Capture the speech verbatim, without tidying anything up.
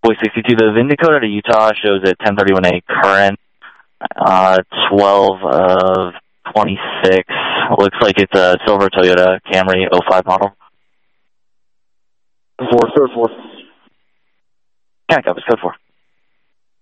Boy sixty-two, the VIN code out of Utah shows a ten thirty-one A current, uh, twelve of twenty-six. Looks like it's a silver Toyota Camry oh five model. Four, third, four. Yeah, copies, code four.